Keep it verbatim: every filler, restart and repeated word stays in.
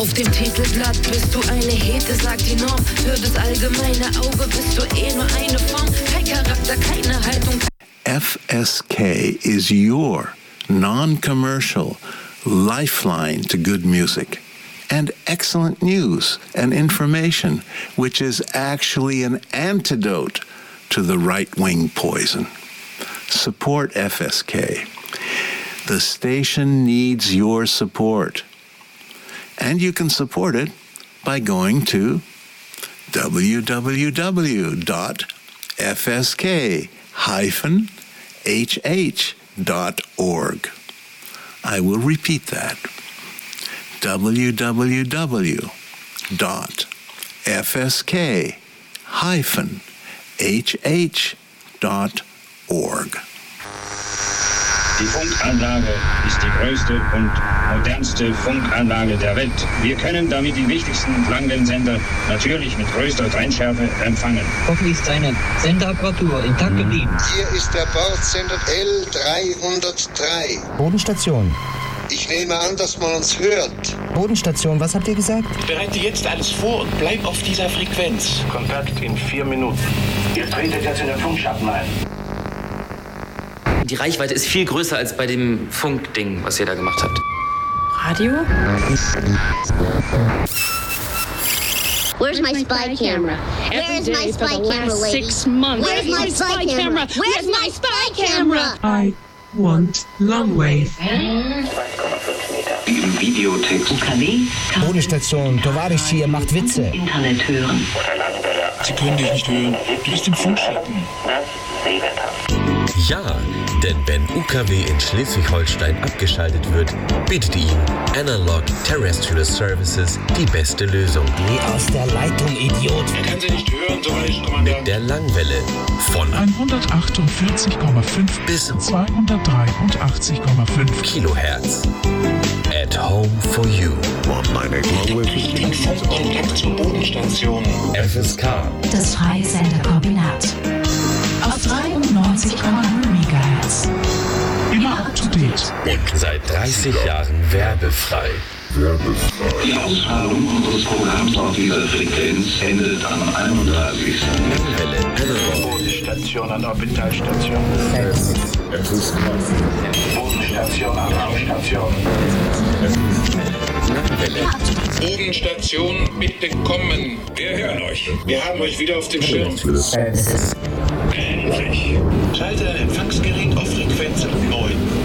Auf dem Titelblatt bist du eine Hete, sagt die Norm. Für das allgemeine Auge bist du eh nur eine Form. Kein Charakter, keine Haltung. F S K is your non-commercial lifeline to good music and excellent news and information, which is actually an antidote to the right-wing poison. Support F S K. The station needs your support. And you can support it by going to w w w dot f s k dash h h dot org. I will repeat that. w w w dot f s k dash h h dot org. Die Funkanlage ist die größte und modernste Funkanlage der Welt. Wir können damit die wichtigsten Langwellensender natürlich mit größter Trennschärfe empfangen. Hoffentlich ist seine Senderapparatur intakt geblieben. Hier ist der Bordsender L dreihundertdrei. Bodenstation. Ich nehme an, dass man uns hört. Bodenstation, was habt ihr gesagt? Bereite jetzt alles vor und bleib auf dieser Frequenz. Kontakt in vier Minuten. Ihr tretet jetzt in den Funkschatten ein. Die Reichweite ist viel größer als bei dem Funkding, was ihr da gemacht habt. Radio? Where's my spy camera? Where's my spy camera, lady? Six months. Where's my spy camera? Where's my spy camera? I want long wave. Im Videotext. U K W? Bodenstation, Tovarisch hier macht Witze. Internet hören. Sie können dich nicht hören. Du bist im Funkschatten. Ja, denn wenn U K W in Schleswig-Holstein abgeschaltet wird, bietet Ihnen Analog Terrestrial Services die beste Lösung. Geh aus der Leitung, Idiot. Er kann Sie nicht hören, Tovarisch-Kommandant. Mit der Langwelle von hundertachtundvierzig Komma fünf bis zweihundertdreiundachtzig Komma fünf Kilohertz. At home for you. Kontakt zur Bodenstation. F S K. Das freie Senderkombinat. Auf dreiundneunzig Komma null Megahertz. Immer up to date. Und seit dreißig Jahren werbefrei. Werbefrei. Die Ausstrahlung unseres Programms auf dieser Frequenz endet am einunddreißigsten Langwelle Analog. Bodenstation an Orbitalstation. F S K. Bodenstation an Raumstation. Bodenstation, bitte kommen. Wir hören euch. Wir haben euch wieder auf dem Schirm. Endlich. Schalte ein Empfangsgerät auf Frequenz neun.